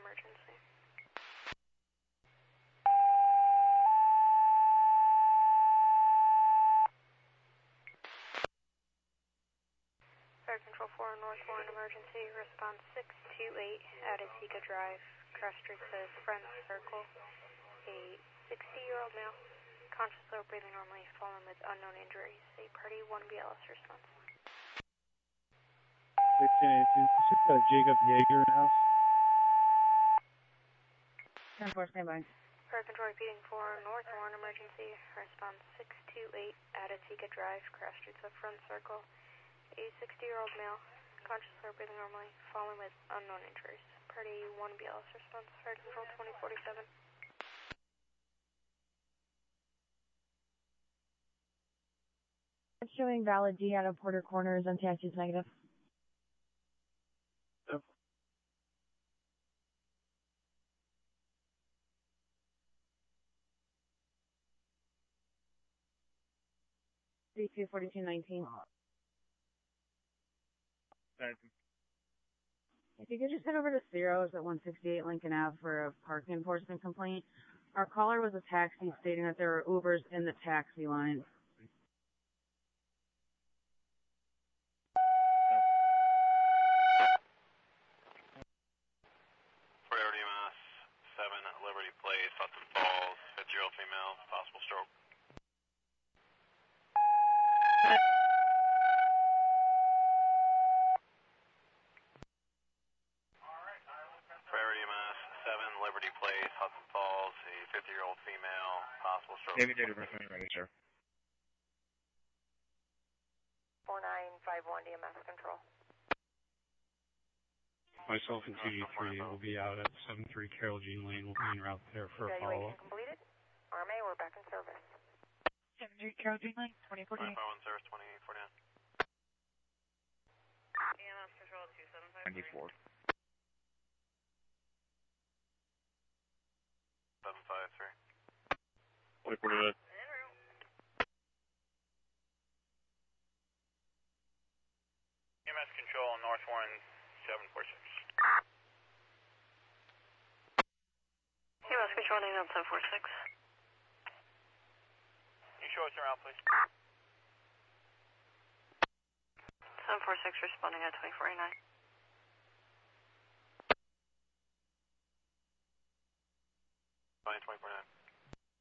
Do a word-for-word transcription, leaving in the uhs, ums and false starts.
emergency. Fire Control four, North Warren emergency, response six two eight at Azeka Drive, cross street says Friends Circle. A sixty-year-old male, conscious though breathing normally, fallen with unknown injuries. A party one B L S response. fifteen eighteen, uh, Jacob Yeager in house. ten four, stand by. Fire Control repeating for North Warren emergency, response six two eight at Azeka Drive, cross streets of Front Circle. A sixty-year-old male, conscious though breathing normally, fallen with unknown injuries. Party one B L S response. Fire Control twenty forty-seven. It's showing valid D out of Porter Corners, untaxed is negative. Yep. three two forty-two nineteen. If you could just head over to Ciro's at one sixty-eight Lincoln Avenue for a parking enforcement complaint. Our caller was a taxi stating that there were Ubers in the taxi line. Priority Mass, seven at Liberty Place, Hudson Falls, fifty-year-old female, possible stroke. Priority Mass, seven Liberty Place, Hudson Falls, a fifty-year-old female, possible stroke. David Data Briefing ready, sir. four nine five one D M S control. Myself and two G three will be out at seven three Carol Jean Lane. We'll be en route there for a follow-up. Evaluation completed. R M A, we're back in service. seven three Carol Jean Lane, twenty forty-eight. twenty-five one service, twenty-eight forty-nine. E M S control two seven five three. ninety-four. seven five three. twenty forty-nine. E M S control, North Warren, seven four six. E M S control, name on seven four six. Can you show us around, please? seven four six responding at twenty forty-nine. twenty forty-nine.